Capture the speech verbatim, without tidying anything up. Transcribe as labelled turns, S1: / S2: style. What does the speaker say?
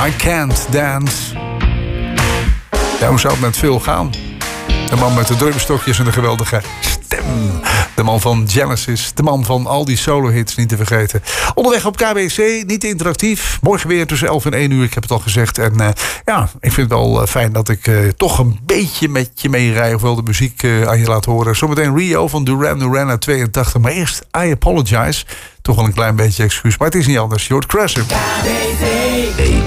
S1: I Can't Dance. Ja, hoe zou het met Phil gaan? De man met de drumstokjes en de geweldige stem. De man van Genesis. De man van al die solo-hits, niet te vergeten. Onderweg op K B C, niet interactief. Morgen weer tussen elf en één uur, ik heb het al gezegd. En uh, ja, ik vind het wel uh, fijn dat ik uh, toch een beetje met je meerij. Of wel de muziek uh, aan je laat horen. Zometeen Rio van Duran Duran uit tweeëntachtig. Maar eerst I Apologize. Toch wel een klein beetje excuus, maar het is niet anders. Je hoort Crasher. K B C.